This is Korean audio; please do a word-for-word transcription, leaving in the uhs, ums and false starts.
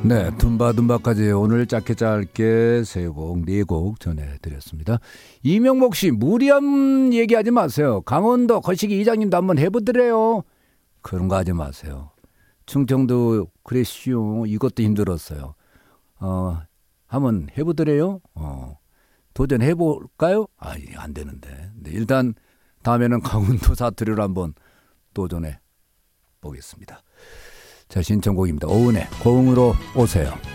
네, 둠바둠바까지 오늘 짧게 짧게 세 곡, 네 곡 전해드렸습니다. 이명목 씨, 무리함 얘기하지 마세요. 강원도 거시기 이장님도 한번 해보더래요. 그런 거 하지 마세요. 충청도 그랬슈. 이것도 힘들었어요. 어, 한번 해보더래요. 어, 도전해볼까요? 아, 안 되는데. 네, 일단 다음에는 강원도 사투리로 한번 도전해 보겠습니다. 자, 신청곡입니다. 오은의 고흥으로 오세요.